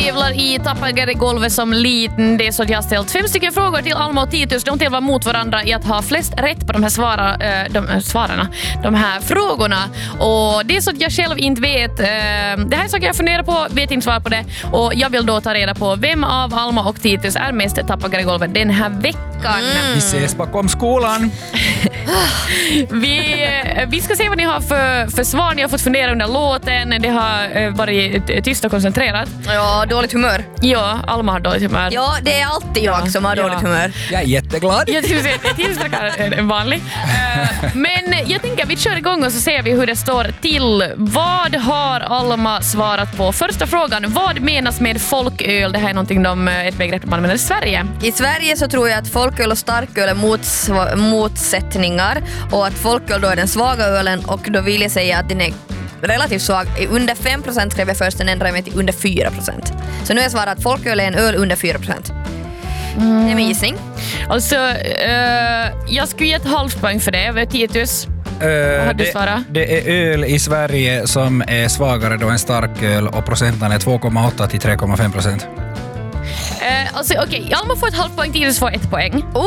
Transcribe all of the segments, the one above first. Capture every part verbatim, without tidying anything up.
tävlar i Tappagare golvet som liten. Det är så att jag har ställt fem stycken frågor till Alma och Titus. De tävlar mot varandra i att ha flest rätt på de här svara, äh, de, äh, svararna, de här frågorna. Och det är så att jag själv inte vet. Äh, det här är saker jag funderar på, vet inte svar på det. Och jag vill då ta reda på vem av Alma och Titus är mest Tappagare golvet den här veckan. Mm. Vi ses bakom skolan. vi, vi ska se vad ni har för, för svar. Ni har fått fundera under låten. Det har äh, varit tyst och koncentrerat. Ja, dåligt humör. Ja, Alma har dåligt humör. Ja, det är alltid jag som har ja. dåligt humör. Jag är jätteglad. Jag tycker en vanlig. Uh, men jag tänker att vi kör igång och så ser vi hur det står till. Vad har Alma svarat på? Första frågan, vad menas med folköl? Det här är någonting de, ett begrepp man använder i Sverige. I Sverige så tror jag att folköl och starköl är mots- motsättningar och att folköl då är den svaga ölen och då vill jag säga att den är relativt svag. Under fem procent skrev jag först, den ändrar jag mig till under fyra procent. Så nu har jag svarat att folköl är en öl under fyra procent. Mm. Det är min gissning. Alltså, uh, jag skulle ge ett halvt poäng för det. Vad Titus? Uh, har du det, svarat? det är öl i Sverige som är svagare då en starköl och procenten är två komma åtta till tre komma fem procent. Uh, alltså okej, okay. Alma får ett halvt poäng, Titus får ett poäng. Oh!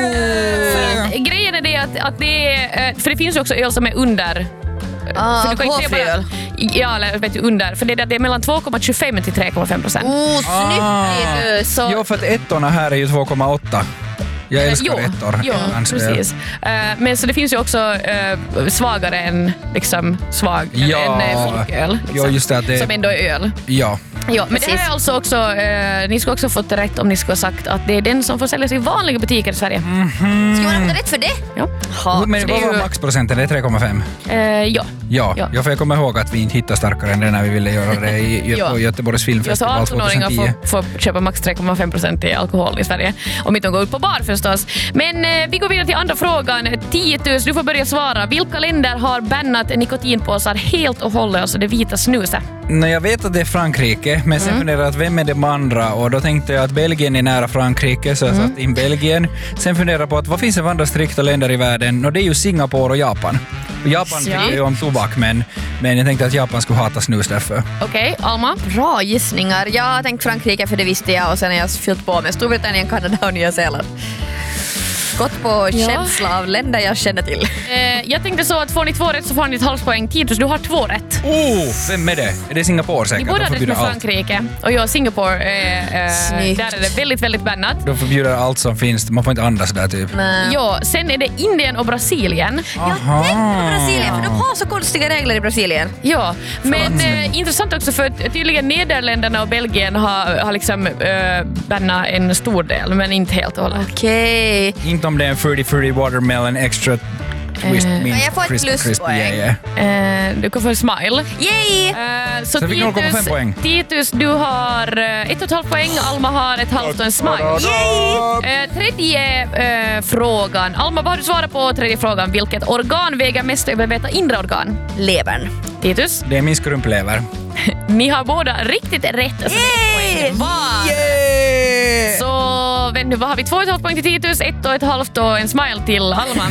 Yeah. För grejen är det att, att det är, för det finns ju också öl som är under. Ah, för du kan inte säga bara, ja, eller vet du, under. För det är, det är mellan två komma tjugofem till tre komma fem procent. Oh, snyggt! Ah. Så, jo, för att ettorna här är ju två komma åtta. Jag älskar jo, ettor. Jo, precis. Uh, men så det finns ju också uh, svagare än liksom svag, ja. en uh, folköl. Liksom, jo, just det, att det som ändå är öl. Ja. Ja, men det här är alltså också, eh, ni ska också fått rätt om ni ska ha sagt att det är den som får säljas i vanliga butiker i Sverige. Mm-hmm. Ska man ha fått rätt för det? Ja. Ha, men vad var ju... maxprocenten? Det är tre komma fem? Eh, ja. Ja. Ja. ja, för jag kommer ihåg att vi inte hittade starkare än det när vi ville göra det i Gö- ja. Göteborgs filmfestival ja, så tjugohundratio. får, får köpa max tre komma fem procent i alkohol i Sverige. Om inte de går ut på bar förstås. Men eh, vi går vidare till andra frågan. Titus, du får börja svara. Vilka länder har bannat nikotinpåsar helt och hållet, alltså det vita snuset? Nej, jag vet att det är Frankrike, men sen mm. funderar jag att vem är de andra? Och då tänkte jag att Belgien är nära Frankrike, så jag mm. satt in Belgien. Sen funderar jag på att vad finns det andra strikta länder i världen? Och det är ju Singapore och Japan. Och Japan ja. tycker ju om tobak, men, men jag tänkte att Japan skulle hata snus därför. Okej, okay, Alma? Bra gissningar. Jag har tänkt Frankrike för det visste jag och sen har jag fyllt på med Storbritannien, Kanada och Nya Zeeland. Gått på ja. känsla av länder jag känner till. Eh, jag tänkte så att får ni två rätt så får ni ett halvpoäng. Titus, du har två rätt. Oh, vem är det? Är det Singapore säkert? Ni båda rätt med Frankrike. Och jag Singapore, eh, eh, där är det väldigt, väldigt bannat. De förbjuder allt som finns. Man får inte andas där typ. Nej. Ja, sen är det Indien och Brasilien. Aha. Jag tänkte på Brasilien, för de har så konstiga regler i Brasilien. Ja, men eh, intressant också för tydligen Nederländerna och Belgien har, har liksom eh, bannat en stor del, men inte helt och hållet. Okej. Okay. Inte om det är en fruity fruity watermelon extra twist uh, mint jag får ett crisp, crisp, yeah, yeah. uh, Du kan få en smile. Yay! Uh, så så Titus, noll komma fem poäng. Titus, du har uh, ett och ett halvt poäng. Alma har ett halvt och en smile. Yay! Uh, tredje uh, frågan. Alma, vad har du svarat på tredje frågan? Vilket organ väger mest över veta inre organ? Levern. Titus? Det är min skrumplever. Ni har båda riktigt rätt. Alltså, Yay! var. Yay! Så vänta, vad har vi? Två och ett halvt poäng till Titus, ett och ett halvt och en smile till Alma.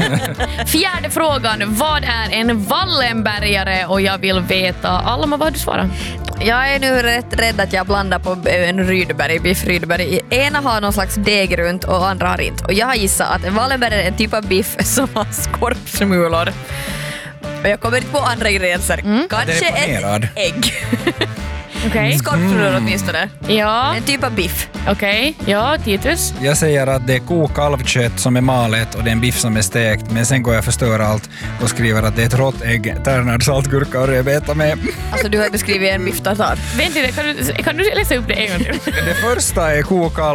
Fjärde frågan. Vad är en Wallenbergare? Och jag vill veta, Alma, vad har du svarat? Jag är nu rätt rädd att jag blandar på en Rydberg, biff Rydberg. Ena har någon slags deg runt och andra har inte. Och jag har gissat att en Wallenbergare är en typ av biff som har skorpsmulor. Och jag kommer inte på andra ingredienser. Mm. Kanske ett ägg. Okay. Skorpsmulor mm. åtminstone. Ja. En typ av biff. Okej, okay. Ja, Titus. Jag säger att det är kokalvkött som är malet och det är en biff som är stekt, men sen går jag förstöra allt och skriver att det är ett rått ägg, tärnad, saltgurka och rödbeta med. Alltså du har beskrivit en biff tartar. Vänta, kan du, kan du läsa upp det en gång till? Det första är kokalv.